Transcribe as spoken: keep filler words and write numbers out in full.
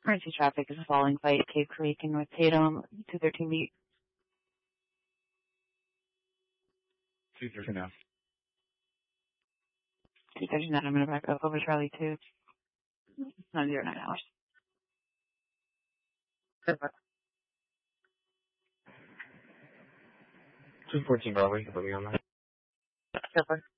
Emergency traffic is a falling fight, Cave Creek and North Tatum, two thirteen beat. two thirteen now. two thirteen-nine, I'm going to back up over Charlie two. nine zero nine hours. Super. two fourteen Broadway, put me on that. Super.